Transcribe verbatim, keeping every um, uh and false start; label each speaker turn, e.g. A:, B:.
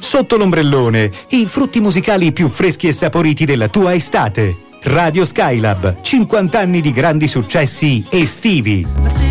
A: Sotto l'ombrellone, i frutti musicali più freschi e saporiti della tua estate. Radio Skylab, cinquanta anni di grandi successi estivi.